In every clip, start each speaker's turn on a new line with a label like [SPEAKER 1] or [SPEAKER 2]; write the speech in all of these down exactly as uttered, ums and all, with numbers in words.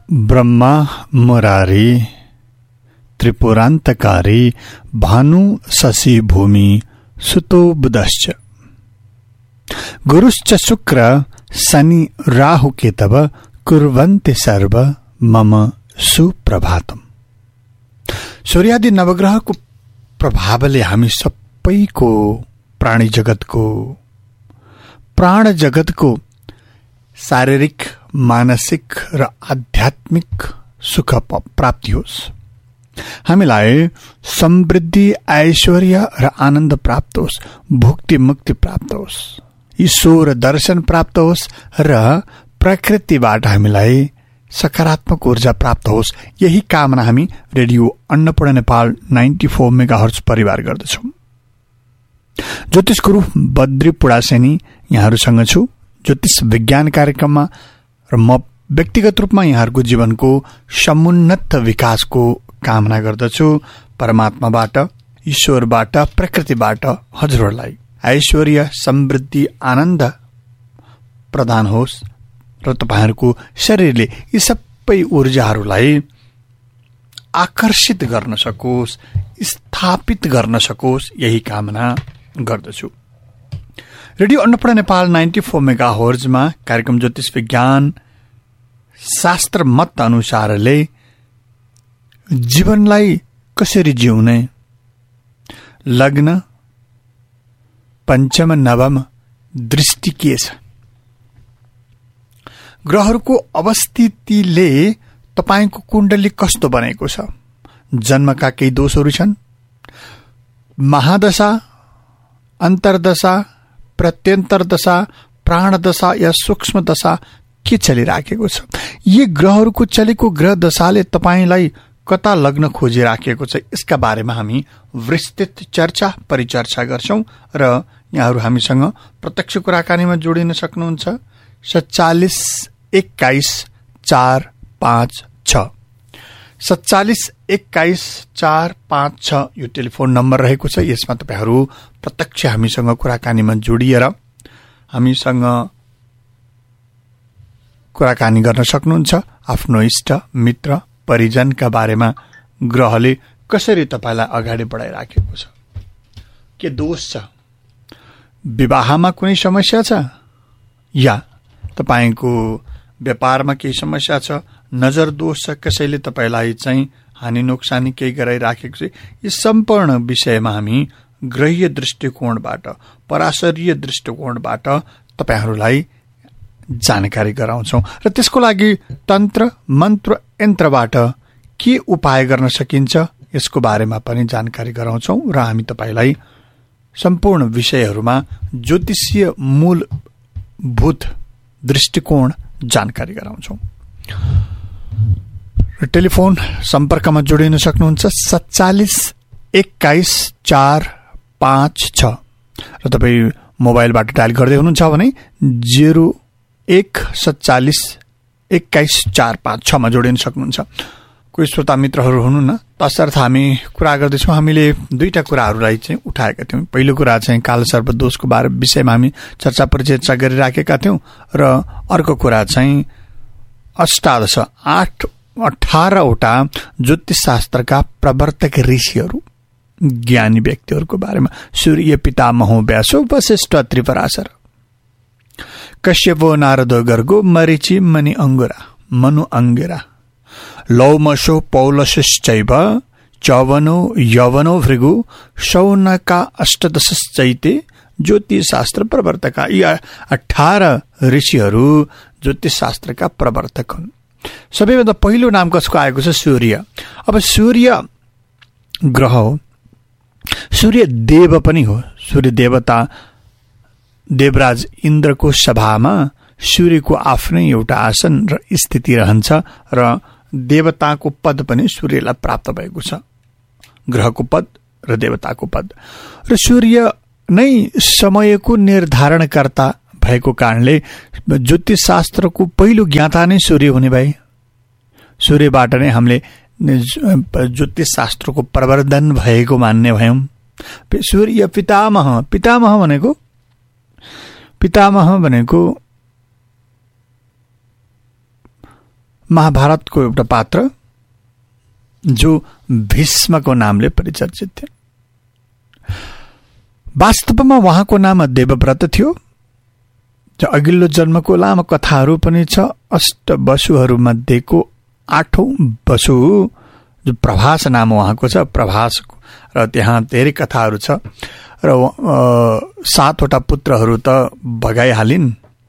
[SPEAKER 1] ब्रह्मा मुरारी त्रिपुरान्तकारी भानु शशि भूमि सुतो बुधश्च गुरुश्च शुक्र शनि राहु केतव कुर्वन्ति सर्व मम सुप्रभातम। सूर्यादि नवग्रहको प्रभावले हामी सबैको प्राणी जगतको प्राण जगतको शारीरिक मानसिक र आध्यात्मिक सुख प्राप्ति होस्, हामीलाई समृद्धि ऐश्वर्य र आनन्द प्राप्त होस्, भुक्ति मुक्ति प्राप्त होस्, ईश्वर दर्शन प्राप्त होस् र प्रकृतिबाट हामीलाई सकारात्मक ऊर्जा प्राप्त होस्। यही कामना हामी radio Annapurna Nepal ninety four megahertz परिवार गर्दछौँ। ज्योतिष गुरु बद्री पुडासेनी यहाँहरूसँग छु ज्योतिष विज्ञान कार्यक्रममा र म व्यक्तिगत रूपमा यहाँहरूको जीवनको समुन्नत विकासको कामना गर्दछु। परमात्माबाट, ईश्वरबाट, प्रकृतिबाट हजुरहरूलाई ऐश्वर्य समृद्धि आनन्द प्रदान होस् र तपाईँहरूको शरीरले यी सबै ऊर्जाहरूलाई आकर्षित गर्न सकोस्, स्थापित गर्न सकोस्, यही कामना गर्दछु। Radio Annapurna Nepal ninety four mega हर्जमा कार्यक्रम ज्योतिष विज्ञान शास्त्र मत अनुसारले जीवनलाई कसरी जिउने, लग्न पञ्चम नवम दृष्टि के छ, ग्रहहरूको अवस्थितिले तपाईँको कुण्डली कस्तो बनेको छ, जन्मका केही दोषहरू छन्, महादशा, अन्तर्दशा, प्रत्यन्तर दशा, प्राण दशा या सूक्ष्म दशा के चलिराखेको छ, यी ग्रहहरूको चलेको ग्रह दशाले तपाईँलाई कता लग्न खोजिराखेको छ, यसका बारेमा हामी विस्तृत चर्चा परिचर्चा गर्छौं र यहाँहरू हामीसँग प्रत्यक्ष कुराकानीमा जोडिन सक्नुहुन्छ। सत्तालिस एक्काइस चार पाँच छ सत्तालिस एक्काइस चार पाँच छ यो टेलिफोन नम्बर रहेको छ। यसमा तपाईँहरू प्रत्यक्ष हामीसँग कुराकानीमा जोडिएर हामीसँग कुराकानी गर्न सक्नुहुन्छ। आफ्नो इष्ट मित्र परिजनका बारेमा ग्रहले कसरी तपाईँलाई अगाडि बढाइराखेको छ, के दोष छ, विवाहमा कुनै समस्या छ या तपाईँको व्यापारमा केही समस्या छ, नजर दोष छ, कसैले तपाईँलाई चाहिँ हानि नोक्सानी केही गराइराखेको छ, यी सम्पूर्ण विषयमा हामी ग्रहीय दृष्टिकोणबाट पराशरीय दृष्टिकोणबाट तपाईँहरूलाई जानकारी गराउँछौँ र त्यसको लागि तन्त्र मन्त्र यन्त्रबाट के उपाय गर्न सकिन्छ यसको बारेमा पनि जानकारी गराउँछौँ र हामी तपाईँलाई सम्पूर्ण विषयहरूमा ज्योतिषीय मूलभूत दृष्टिकोण जानकारी गराउँछौँ। र टेलिफोन सम्पर्कमा जोडिन सक्नुहुन्छ सत्तालिस एक्काइस चार पाँच छ र तपाईँ मोबाइलबाट डायल गर्दै हुनुहुन्छ भने जेरो एक सत्तालिस एक्काइस चार पाँच छमा जोडिन सक्नुहुन्छ। कोही श्रोता मित्रहरू हुनुहुन्न, तसर्थ हामी कुरा गर्दैछौँ। हामीले दुईटा कुराहरूलाई चाहिँ उठाएका थियौँ। पहिलो कुरा चाहिँ काल सर्पदोषको बारे विषयमा हामी चर्चा परिचर्चा गरिराखेका थियौँ र अर्को कुरा चाहिँ अष्टादश आठ अठारवटा ज्योतिष शास्त्रका प्रवर्तक ऋषिहरू ज्ञानी व्यक्तिहरूको बारेमा सूर्य पितामह व्यासो वशिष्ठ त्रिपराशर कश्यपो नारदो गर्गो मरीचि मणि अंगुरा मनु अंगिरा लौमशो पौलशश्चैव चौवनो यवनो भृगु शौनका अष्टदशश्चैते ज्योतिष शास्त्र प्रवर्तका। यी अठारह ऋषिहरू ज्योतिष शास्त्रका प्रवर्तक हुन्। सबैभन्दा पहिलो नाम कसको आएको छ? सूर्य। अब सूर्य ग्रह हो, सूर्य देव पनि हो। सूर्य देवता देवराज इन्द्रको सभामा सूर्यको आफ्नै एउटा आसन र स्थिति रहन्छ र देवताको पद पनि सूर्यलाई प्राप्त भएको छ, ग्रहको पद र देवताको पद। र सूर्य नै समयको निर्धारणकर्ता भएको कारणले ज्योतिष शास्त्रको पहिलो ज्ञाता नै सूर्य हुने भए। सूर्यबाट नै हामीले ज्योतिष शास्त्रको प्रवर्धन भएको मान्ने भयौँ। सूर्य पितामह, पितामह भनेको पितामह भनेको महाभारतको एउटा पात्र जो भीष्मको नामले परिचर्चित थिए। वास्तवमा उहाँको नाम देवव्रत थियो। अघिल्लो जन्मको लामो कथाहरू पनि छ। अष्ट वसुहरूमध्येको आठौं वसु जो प्रभास नाम उहाँको छ, प्रभासको, र त्यहाँ धेरै कथाहरू छ। र सातवटा पुत्रहरू त भगाइहालिन्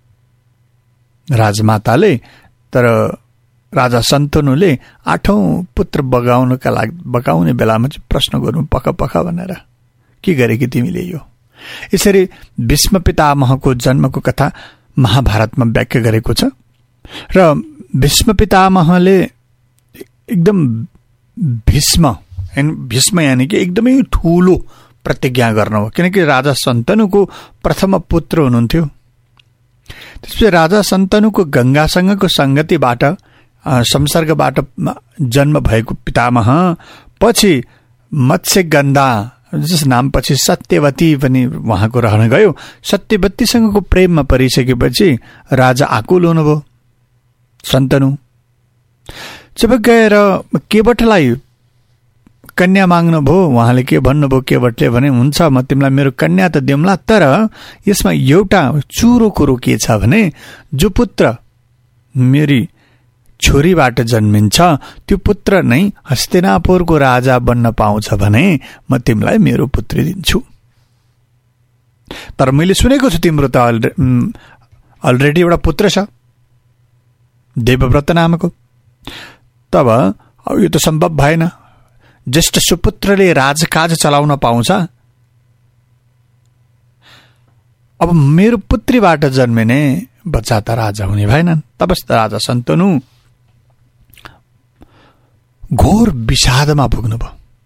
[SPEAKER 1] राजमाताले, तर राजा शन्तनुले आठौं पुत्र बगाउनका लागि बगाउने बेलामा चाहिँ प्रश्न गर्नु पख पख भनेर, के गरेकी तिमीले यो? यसरी भीष्म पितामहको जन्मको कथा महाभारतमा व्याख्या गरेको छ। र भीष्म पितामहले एकदम भीष्म भीष्म यानि कि एकदमै ठूलो प्रतिज्ञा गर्नुभयो, किनकि राजा शन्तनुको प्रथम पुत्र हुनुहुन्थ्यो। त्यसपछि राजा शन्तनुको गंगासँगको संगतिबाट संसर्गबाट जन्म भएको पितामह पछि मत्स्यगन्धा जस नाम पछि सत्यवती पनि उहाँको रहन गयो। सत्यवतीसँगको प्रेममा परिसकेपछि राजा आकुल हुनुभयो शन्तनु। जब गएर केवटलाई कन्या माग्नुभयो, उहाँले के भन्नुभयो केवटले भने, हुन्छ म तिमीलाई मेरो कन्या त दिउँला, तर यसमा एउटा चुरो कुरो के छ भने जो पुत्र मेरी छोरीबाट जन्मिन्छ त्यो पुत्र नै हस्तिनापुरको राजा बन्न पाउँछ भने म तिमीलाई मेरो पुत्री दिन्छु। तर मैले सुनेको छु तिम्रो त अलरेडी एउटा पुत्र छ देवव्रत नामको। तब यो त सम्भव भएन, ज्येष्ठ सुपुत्रले राजकाज चलाउन पाउँछ, अब मेरो पुत्रीबाट जन्मिने बच्चा त राजा हुने भएनन्। तब राजा शन्तनु घोर विषादमा पुग्नुभयो।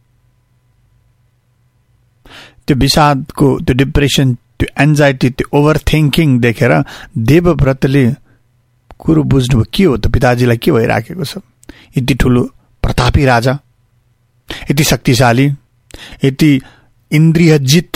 [SPEAKER 1] त्यो विषादको, त्यो डिप्रेसन, त्यो एन्जाइटी, त्यो ओभर थिङ्किङ देखेर देवव्रतले कुरो बुझ्नुभयो के हो त पिताजीलाई के भइराखेको छ। यति ठुलो प्रतापी राजा, यति शक्तिशाली, यति इन्द्रियजित,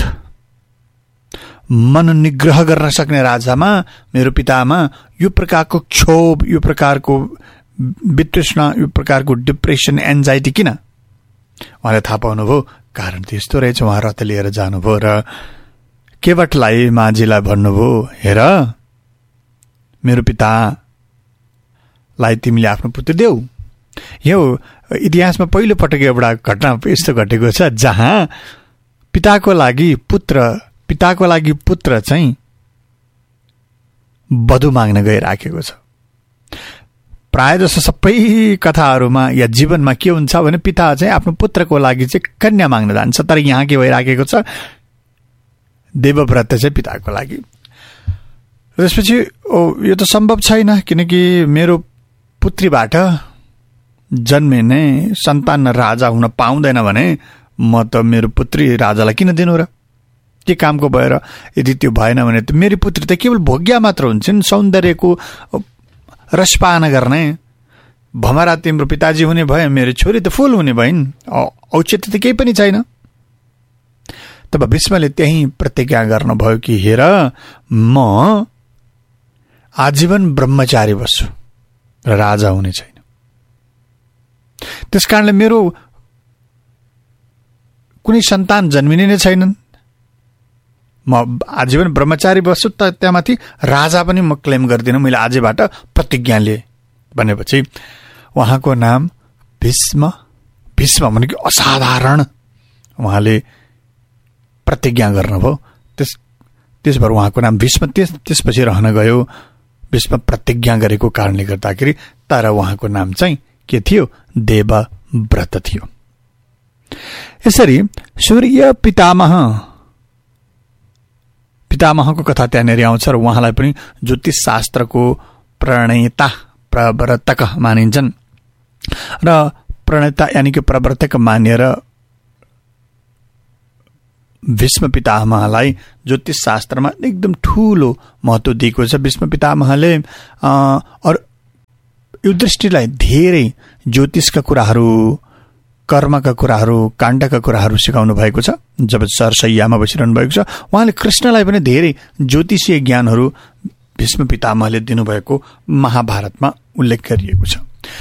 [SPEAKER 1] मनोनिग्रह गर्न सक्ने राजामा मेरो पितामा यो प्रकारको क्षोभ, यो प्रकारको वितृष्णा, यो प्रकारको डिप्रेसन, एन्जाइटी किन? उहाँले थाहा पाउनुभयो कारण त यस्तो रहेछ। उहाँ रथ लिएर जानुभयो र केवटलाई, माझीलाई भन्नुभयो, हेर मेरो पितालाई तिमीले आफ्नो पुत्र देऊ। यो इतिहासमा पहिलो पटक एउटा घटना यस्तो घटेको छ जहाँ पिताको लागि पुत्र पिताको लागि पुत्र चाहिँ वधु माग्न गइराखेको छ। प्राय जसो सबै कथाहरूमा या जीवनमा के हुन्छ भने पिता चाहिँ आफ्नो पुत्रको लागि चाहिँ कन्या माग्न जान्छ, तर यहाँ के भइराखेको छ, देवव्रत चाहिँ पिताको लागि। त्यसपछि यो त सम्भव छैन, किनकि मेरो पुत्रीबाट जन्मिने सन्तान राजा हुन पाउँदैन भने म त मेरो पुत्री राजालाई किन दिनु र? के कामको भएर? यदि त्यो भएन भने त मेरी पुत्री त केवल भोग्या मात्र हुन्छन्, सौन्दर्यको रसपान गर्ने। भमरा तिम्रो पिताजी हुने भयो, मेरो छोरी त फुल हुने भइन्, औचित्य त केही पनि छैन। तब भीष्मले त्यही प्रतिज्ञा गर्नुभयो कि हेर म आजीवन ब्रह्मचारी बस्छु र राजा हुने छैन। त्यसकारणले मेरो कुनै सन्तान जन्मिने नै छैनन्, म आजीवन ब्रह्मचारी बस्छु, त त्यहाँमाथि राजा पनि म क्लेम गर्दिनँ, मैले आजबाट प्रतिज्ञा लिएँ भनेपछि उहाँको नाम भीष्म। भीष्म भनेको असाधारण उहाँले प्रतिज्ञा गर्नुभयो। त्यस त्यसबाट उहाँको नाम भीष्म त्यस त्यसपछि रहन गयो, भीष्म प्रतिज्ञा गरेको कारणले गर्दाखेरि। तर उहाँको नाम चाहिँ के थियो? देवव्रत थियो। यसरी सूर्य पितामह पितामहको कथा त्यहाँनिर आउँछ र उहाँलाई पनि ज्योतिष शास्त्रको प्रणेता प्रवर्तक मानिन्छन् र प्रणेता यानि कि प्रवर्तक मानेर भीष्म पितामहलाई ज्योतिष शास्त्रमा एकदम ठूलो महत्त्व दिएको छ। भीष्म पितामहले अरू यो दृष्टिलाई धेरै ज्योतिषका कुराहरू, कर्मका कुराहरू, काण्डका कुराहरू सिकाउनु भएको छ। जब सरसैयामा बसिरहनु भएको छ उहाँले कृष्णलाई पनि धेरै ज्योतिषीय ज्ञानहरू भीष्म पितामहले दिनुभएको महाभारतमा उल्लेख गरिएको छ।